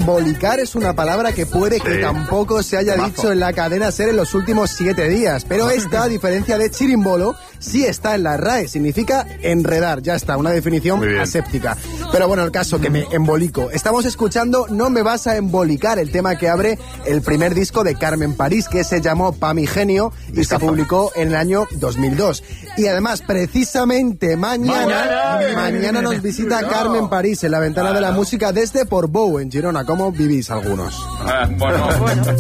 embolicar es una palabra que puede que tampoco se haya dicho en la cadena SER en los últimos 7 días. Pero esta, a diferencia de chirimbolo, sí está en la RAE. Significa enredar. Ya está, una definición aséptica. Pero bueno, el caso que me embolico. Estamos escuchando No me vas a embolicar, el tema que abre el primer disco de Carmen París, que se llamó Pa' mi genio y se publicó en el año 2002. Y además, precisamente mañana nos visita Carmen París en la ventana de la música desde Portbou, en Girona. ¿Cómo vivís algunos? Bueno.